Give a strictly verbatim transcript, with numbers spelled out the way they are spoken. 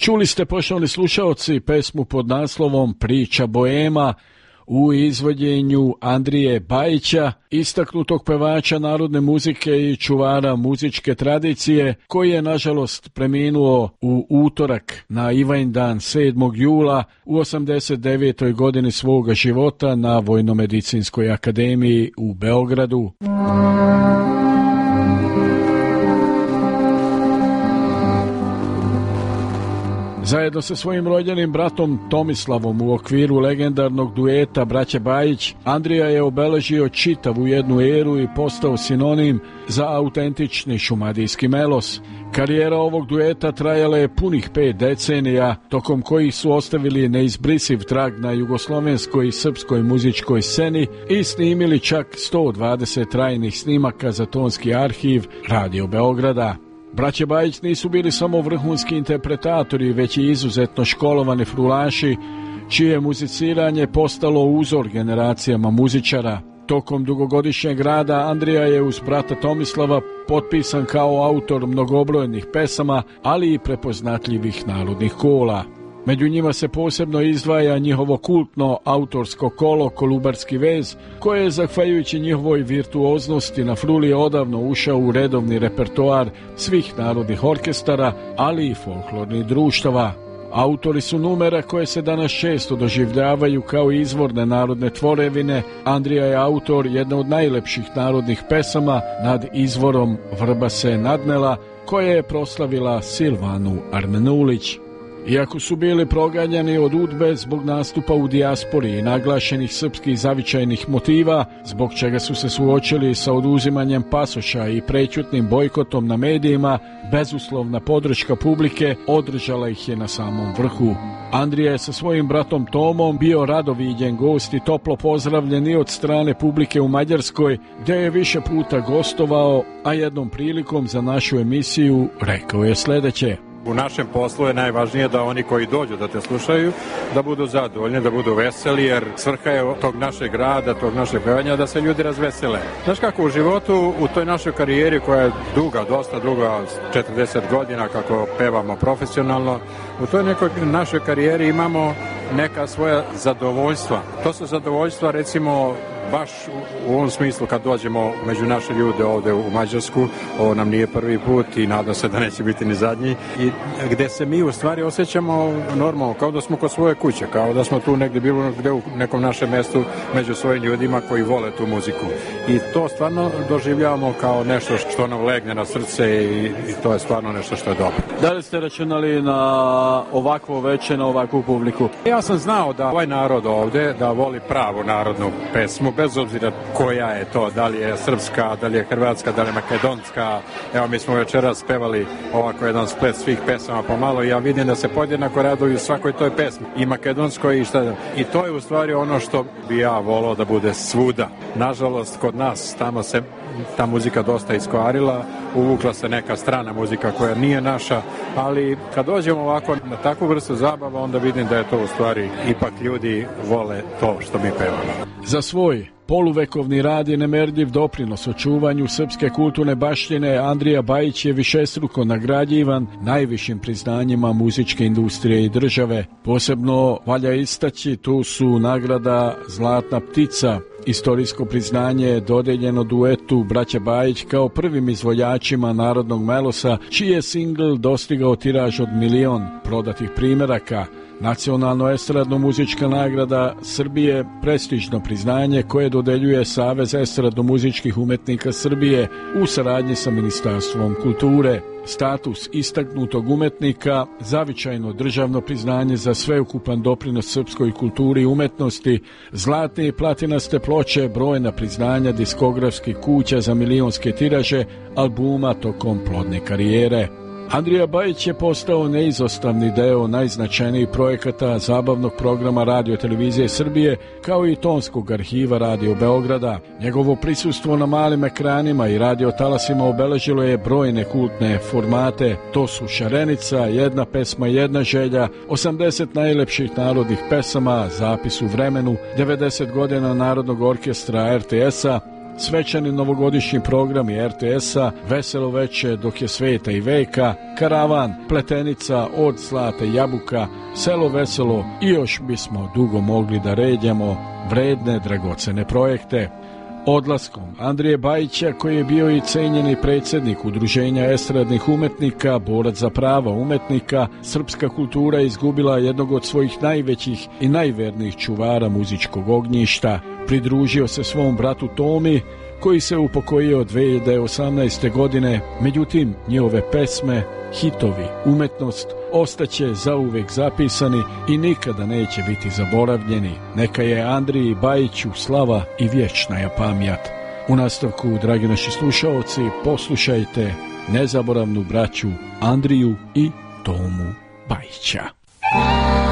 Čuli ste, poštovani slušaoci, pesmu pod naslovom Priča Boema u izvođenju Andrije Bajića, istaknutog pevača narodne muzike i čuvara muzičke tradicije, koji je nažalost preminuo u utorak na Ivanjdan sedmog jula u osamdeset devetoj godini svoga života na Vojnomedicinskoj akademiji u Beogradu. Zajedno sa svojim rođenim bratom Tomislavom u okviru legendarnog dueta Braće Bajić, Andrija je obeležio čitavu jednu eru i postao sinonim za autentični šumadijski melos. Karijera ovog dueta trajala je punih pet decenija, tokom kojih su ostavili neizbrisiv trag na jugoslovenskoj i srpskoj muzičkoj sceni i snimili čak sto dvadeset trajnih snimaka za tonski arhiv Radio Beograda. Braće Bajić nisu bili samo vrhunski interpretatori, već i izuzetno školovani frulaši, čije muziciranje postalo uzor generacijama muzičara. Tokom dugogodišnjeg rada Andrija je uz brata Tomislava potpisan kao autor mnogobrojnih pesama, ali i prepoznatljivih narodnih kola. Među njima se posebno izdvaja njihovo kultno autorsko kolo Kolubarski vez, koje je, zahvaljujući njihovoj virtuoznosti na fruli, odavno ušao u redovni repertoar svih narodnih orkestara, ali i folklornih društava. Autori su numera koje se danas često doživljavaju kao izvorne narodne tvorevine. Andrija je autor jedne od najlepših narodnih pesama Nad izvorom vrba se nadnela, koja je proslavila Silvanu Armenulić. Iako su bili proganjani od udbe zbog nastupa u dijaspori i naglašenih srpskih zavičajnih motiva, zbog čega su se suočili sa oduzimanjem pasoša i prećutnim bojkotom na medijima, bezuslovna podrška publike održala ih je na samom vrhu. Andrija je sa svojim bratom Tomom bio rado viđen gost i toplo pozdravljen i od strane publike u Mađarskoj, gdje je više puta gostovao, a jednom prilikom za našu emisiju rekao je sljedeće. U našem poslu je najvažnije da oni koji dođu da te slušaju, da budu zadovoljni, da budu veseli, jer svrha je tog našeg rada, tog našeg pevanja, da se ljudi razvesele. Znaš kako, u životu, u toj našoj karijeri koja je duga, dosta duga, četrdeset godina kako pevamo profesionalno, u toj nekoj našoj karijeri imamo neka svoja zadovoljstva. To su zadovoljstva, recimo, baš u ovom smislu kad dođemo među naše ljude ovde u Mađarsku, ovo nam nije prvi put i nadam se da neće biti ni zadnji, i gde se mi u stvari osjećamo normalno, kao da smo kod svoje kuće, kao da smo tu negdje bili gde u nekom našem mestu među svojim ljudima koji vole tu muziku. I to stvarno doživljavamo kao nešto što nam legne na srce i, i to je stvarno nešto što je dobro. Da li ste računali na ovakvo veče, na ovakvu publiku? Ja sam znao da ovaj narod ovde da voli pravu narodnu pesmu, bez obzira koja je to, da li je srpska, da li je hrvatska, da li je makedonska. Evo, mi smo večeras pevali ovako jedan splet svih pesama pomalo i ja vidim da se podjednako raduju svakoj toj pesmi, i makedonskoj i šta. I to je u stvari ono što bi ja volao da bude svuda. Nažalost, kod nas tamo se ta muzika dosta iskvarila, uvukla se neka strana muzika koja nije naša, ali kad dođemo ovako na takvu vrstu zabava, onda vidim da je to u stvari ipak ljudi vole to što mi pevamo. Za svoj poluvekovni rad i nemerljiv doprinos očuvanju srpske kulturne baštine, Andrija Bajić je višestruko nagrađivan najvišim priznanjima muzičke industrije i države. Posebno valja istaći, tu su nagrada Zlatna ptica, istorijsko priznanje dodeljeno duetu Braće Bajić kao prvim izvođačima narodnog melosa, čiji je singl dostigao tiraž od milion prodatih primeraka. Nacionalno estradno muzička nagrada Srbije, prestižno priznanje koje dodeljuje Savez estradno muzičkih umetnika Srbije u saradnji sa Ministarstvom kulture. Status istaknutog umetnika, zavičajno državno priznanje za sveukupan doprinos srpskoj kulturi i umetnosti, zlatne i platinaste ploče, brojna priznanja diskografskih kuća za milionske tiraže albuma tokom plodne karijere. Andrija Bajić je postao neizostavni deo najznačajnijih projekata zabavnog programa Radio Televizije Srbije, kao i tonskog arhiva Radio Beograda. Njegovo prisustvo na malim ekranima i radio talasima obeležilo je brojne kultne formate. To su Šarenica, Jedna pesma, jedna želja, osamdeset najlepših narodnih pesama, Zapis u vremenu, devedeset godina Narodnog orkestra er te es-a, svečani novogodišnji programi er te esa, Veselo veče dok je sveta i veka, Karavan, Pletenica, Od zlata jabuka, Selo veselo i još bismo dugo mogli da ređamo vredne, dragocene projekte. Odlaskom Andrije Bajića, koji je bio i cenjeni predsjednik Udruženja estradnih umetnika, borac za prava umetnika, srpska kultura izgubila jednog od svojih najvećih i najvernijih čuvara muzičkog ognjišta. Pridružio se svom bratu Tomi, koji se upokojio dve hiljade osamnaeste. godine, međutim njihove pesme, hitovi, umetnost ostaće zauvek zapisani i nikada neće biti zaboravljeni. Neka je Andriji Bajiću slava i vječna pamjat. U nastavku, dragi naši slušaoci, poslušajte nezaboravnu braću Andriju i Tomu Bajića.